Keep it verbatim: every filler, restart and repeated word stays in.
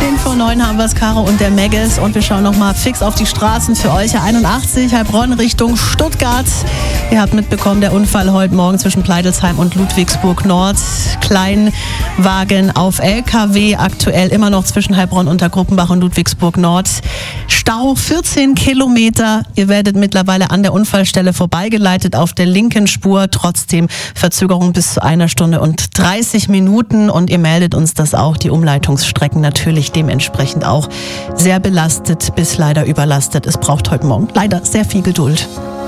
zehn vor neun haben wir es, Caro und der Megges. Und wir schauen nochmal fix auf die Straßen für euch. einundachtzig, Heilbronn Richtung Stuttgart. Ihr habt mitbekommen, der Unfall heute Morgen zwischen Pleidelsheim und Ludwigsburg Nord. Kleinwagen auf L K W, aktuell immer noch zwischen Heilbronn unter Gruppenbach und Ludwigsburg Nord. Stau vierzehn Kilometer. Ihr werdet mittlerweile an der Unfallstelle vorbeigeleitet auf der linken Spur. Trotzdem Verzögerung bis zu einer Stunde und dreißig Minuten. Und ihr meldet uns das auch. Die Umleitungsstrecken natürlich dementsprechend auch sehr belastet bis leider überlastet. Es braucht heute Morgen leider sehr viel Geduld.